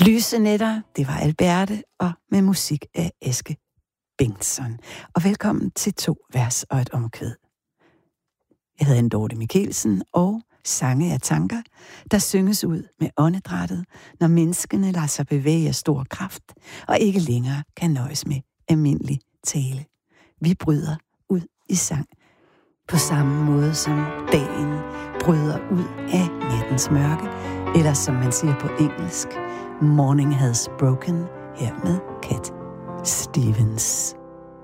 Lyse nætter, det var Alberte, og med musik af Eske Bengtsson. Og velkommen til 2 vers og et omkvæd. Jeg hedder Dorte Mikkelsen, og sange er tanker, der synges ud med åndedrættet, når menneskene lader sig bevæge af stor kraft, og ikke længere kan nøjes med almindelig tale. Vi bryder ud i sang, på samme måde som dagen bryder ud af nattens mørke, eller som man siger på engelsk, morning has broken, her med Cat Stevens.